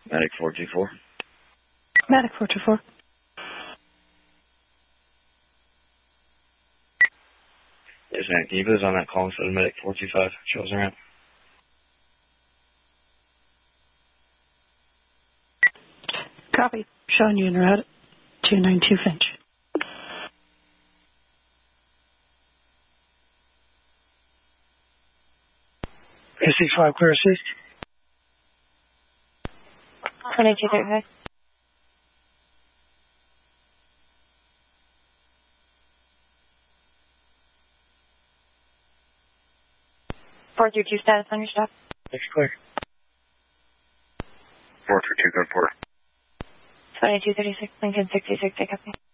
Medic 424. Medic 424. Yes, man. Can you put us on that call instead of Medic 425? Show us around. Copy. Showing you en route 292 Finch. A65 clear assist. 2235. Four through two status on your stop. It's clear. 432, good port. 2236, Lincoln 66, take up me.